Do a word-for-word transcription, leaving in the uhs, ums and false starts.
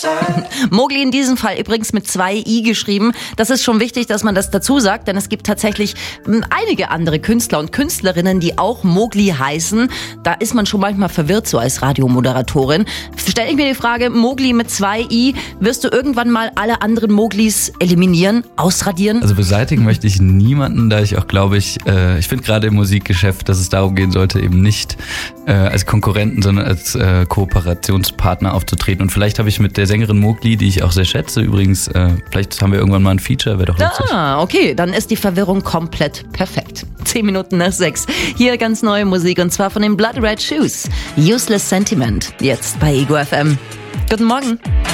Mowgli in diesem Fall übrigens mit zwei i geschrieben. Das ist schon wichtig, dass man das dazu sagt, denn es gibt tatsächlich einige andere Künstler und Künstlerinnen, die auch Mowgli heißen. Da ist man schon manchmal verwirrt so als Radiomoderatorin. Stell ich mir die Frage, Mowgli mit zwei i, wirst du irgendwann mal alle anderen Mowglis eliminieren, ausradieren? Also beseitigen möchte ich niemanden, da ich auch glaube ich, äh, ich finde gerade im Musikgeschäft, dass es darum gehen sollte, eben nicht äh, als Konkurrenten, sondern als äh, Kooperationspartner aufzutreten. Und vielleicht habe ich mit der Sängerin Mowgli, die ich auch sehr schätze, übrigens, äh, vielleicht haben wir irgendwann mal ein Feature, wäre doch lustig. Ah, okay, dann ist die Verwirrung komplett perfekt. Zehn Minuten nach sechs. Hier ganz neue Musik und zwar von den Blood Red Shoes. Useless Sentiment. Jetzt bei Ego F M. Guten Morgen.